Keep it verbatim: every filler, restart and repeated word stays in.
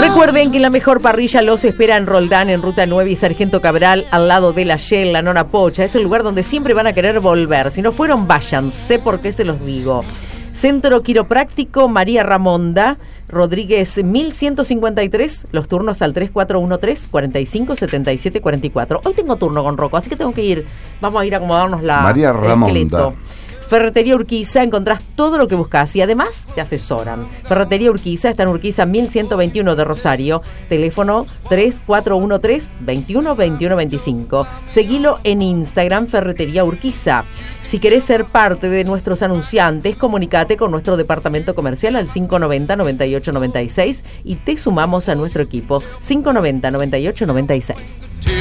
Recuerden que la mejor parrilla los espera en Roldán, en Ruta nueve y Sargento Cabral, al lado de la Shell, la Nona Pocha. Es el lugar donde siempre van a querer volver. Si no fueron, vayan. Sé por qué se los digo. Centro Quiropráctico María Ramonda, Rodríguez mil ciento cincuenta y tres, los turnos al tres cuatro uno tres, cuatro cinco siete siete cuatro cuatro. Hoy tengo turno con Rocco, así que tengo que ir. Vamos a ir a acomodarnos la María Ramonda. esqueleto. Ferretería Urquiza, encontrás todo lo que buscas y además te asesoran. Ferretería Urquiza está en Urquiza mil ciento veintiuno de Rosario. Teléfono tres cuatro uno tres, veintiuno veintiuno veinticinco. Seguilo en Instagram, Ferretería Urquiza. Si querés ser parte de nuestros anunciantes, comunicate con nuestro departamento comercial al cinco noventa, noventa y ocho noventa y seis y te sumamos a nuestro equipo. cinco noventa, noventa y ocho noventa y seis.